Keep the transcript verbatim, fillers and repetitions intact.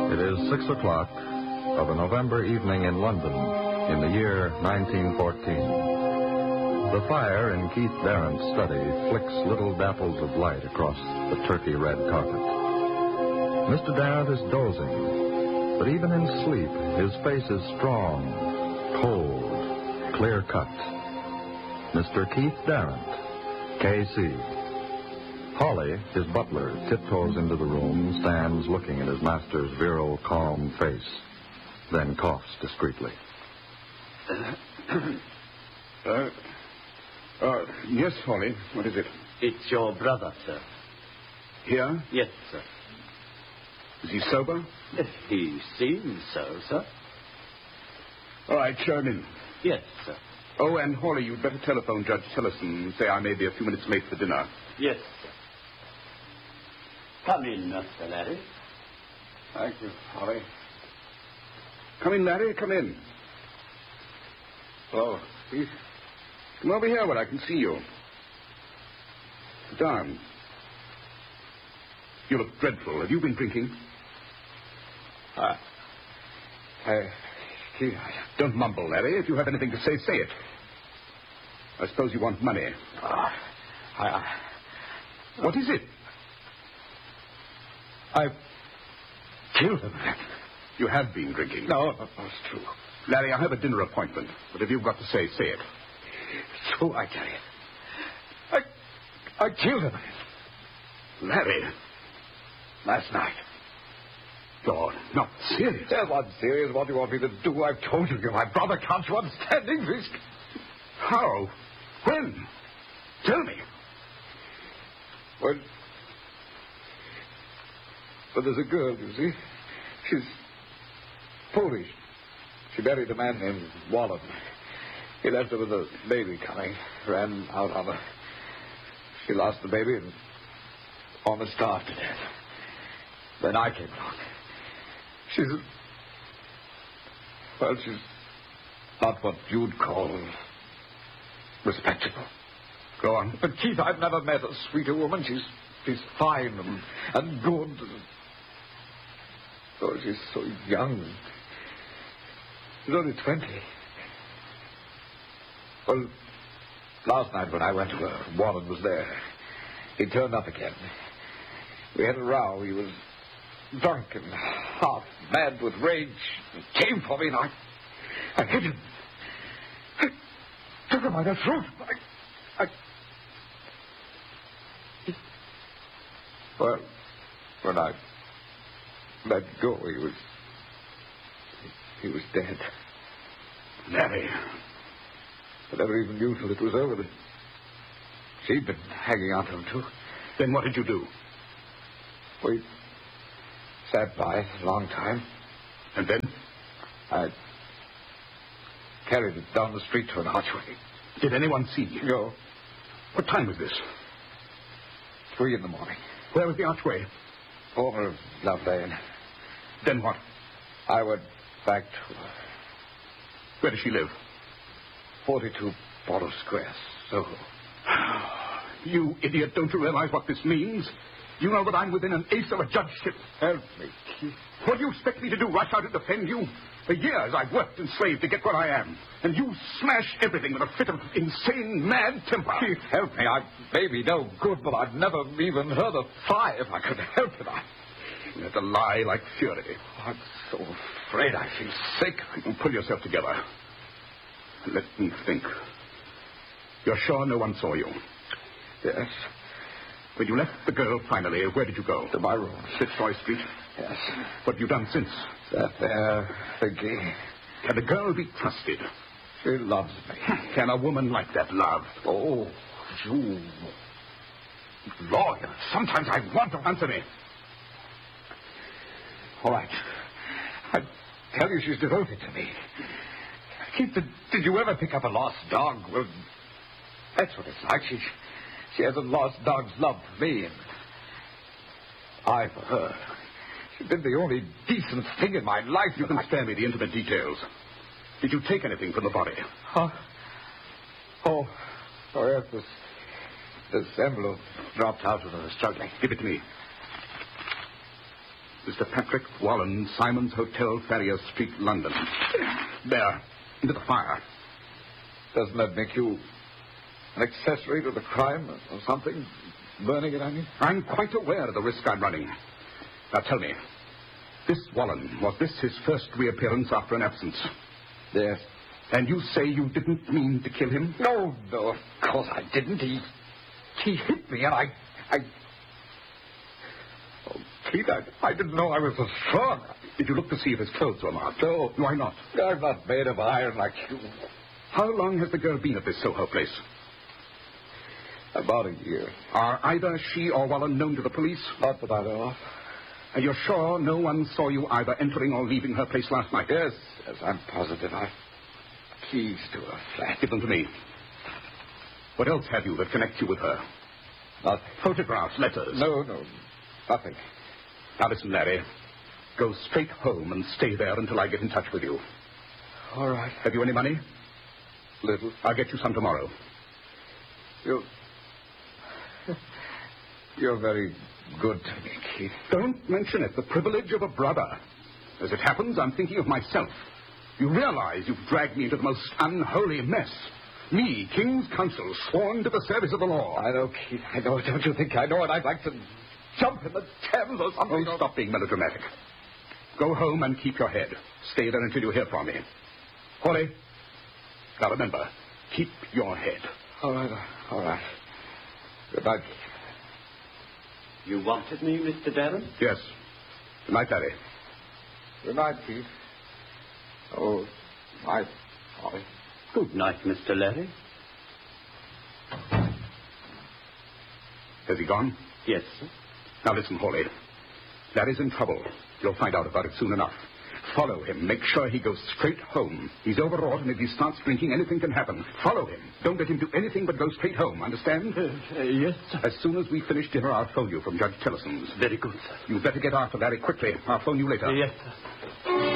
It is six o'clock of a November evening in London in the year nineteen fourteen. The fire in Keith Darrant's study flicks little dapples of light across the turkey-red carpet. Mister Darrant is dozing, but even in sleep, his face is strong, cold, clear-cut. Mister Keith Darrant, K C Holly, his butler, tiptoes into the room, stands looking at his master's virile, calm face, then coughs discreetly. Uh, uh, yes, Holly. What is it? It's your brother, sir. Here? Yes, sir. Is he sober? He seems so, sir. All right, show him in. Yes, sir. Oh, and Hawley, you'd better telephone Judge Tillison and say I may be a few minutes late for dinner. Yes, sir. Come in, Mister Larry. Thank you, Hawley. Come in, Larry, come in. Hello, Keith. Come over here where I can see you. Sit down. You look dreadful. Have you been drinking? Uh, I, Keith, Don't mumble, Larry. If you have anything to say, say it. I suppose you want money. uh, I, I, What is it? I've killed a man. You have been drinking. No, no, no, it's true. Larry, I have a dinner appointment. But if you've got to say, say it. It's true, I tell you. I, I killed a man. Larry, Last night. you're not serious. Yes, I'm serious. What do you want me to do? I've told you you're my brother. Can't you understand English? How? When? Tell me. Well, well, there's a girl, you see. She's Polish. She married a man named Wallen. He left her with a baby coming. Ran out on her. She lost the baby and almost starved to death. Then I came along. She's... Well, she's not what you'd call respectable. Go on. But, Keith, I've never met a sweeter woman. She's she's fine and, and good. Oh, she's so young. She's only twenty. Well, last night when I went to her, Warren was there. He turned up again. We had a row. He was drunk and half mad with rage. He came for me and I... I hit him. I took him by the throat. I... I... Well, when I let go, he was... He was dead. Larry. I never even knew till it was over that she'd been hanging on to him, too. Then what did you do? We sat by a long time. And then? I carried it down the street to an archway. Did anyone see you? No, What time was this? three in the morning. Where was the archway? Corner of Love Lane. Then what? I went back to her. Where does she live? forty-two Bottle Square, Soho. You idiot, don't you realize what this means? You know that I'm within an ace of a judgeship. Help me, Keith. What do you expect me to do, rush out and defend you? For years I've worked and slaved to get what I am. And you smash everything with a fit of insane, mad temper. Keith, help me. I may be no good, but I've never even heard of fire if I could help it. I... You have to lie like fury. I'm so afraid I feel sick. You pull yourself together. Let me think. You're sure no one saw you? Yes. When you left the girl finally, where did you go? To my room. Fitzroy Street? Yes. What have you done since? Sat there thinking. Can a girl be trusted? She loves me. Can a woman like that love? Oh, you... Lawyer, sometimes I want to answer me. All right. I tell you she's devoted to me. Keith, did, did you ever pick up a lost dog? Well, that's what it's like. She, she has a lost dog's love for me, and I for her. She's been the only decent thing in my life. You can spare me the intimate details. Did you take anything from the body? Huh? Oh, oh yes, this, this envelope dropped out when I was struggling. Give it to me. Mister Patrick Wallen, Simon's Hotel, Farrier Street, London. There, into the fire. Doesn't that make you an accessory to the crime or something? Burning it on you? I'm quite aware of the risk I'm running. Now tell me, this Wallen, was this his first reappearance after an absence? Yes. And you say you didn't mean to kill him? No, no, of course I didn't. He, he hit me and I, I... Oh, Keith, I, I didn't know I was so strong. Did you look to see if his clothes were marked? No. Why not? I'm not made of iron like you. How long has the girl been at this Soho place? About a year. Are either she or Wallen known to the police? Not that I know of. And you're sure no one saw you either entering or leaving her place last night? Yes, yes, I'm positive. I've keys to her flat. Give them to me. What else have you that connects you with her? Nothing. Photographs, letters? No, no, nothing. Now listen, Larry. Go straight home and stay there until I get in touch with you. All right. Have you any money? Little. I'll get you some tomorrow. You... You're very good to me, Keith. Don't mention it. The privilege of a brother. As it happens, I'm thinking of myself. You realize you've dragged me into the most unholy mess. Me, King's Counsel, sworn to the service of the law. I know, Keith. I know. Don't you think I know it? I'd like to jump in the Thames or something. Oh, stop being melodramatic. Go home and keep your head. Stay there until you hear from me. Holly, now remember, keep your head. All right, all right. Goodbye, Keith. You wanted me, Mister Darren? Yes. Good night, Larry. Good night, Keith. Oh, night, Holly. Good night, Mister Larry. Has he gone? Yes, sir. Now listen, Hawley. Larry's in trouble. You'll find out about it soon enough. Follow him. Make sure he goes straight home. He's overwrought, and if he starts drinking, anything can happen. Follow him. Don't let him do anything but go straight home. Understand? Uh, uh, yes, sir. As soon as we finish dinner, I'll phone you from Judge Tillison's. Very good, sir. You'd better get after Larry quickly. I'll phone you later. Yes, sir.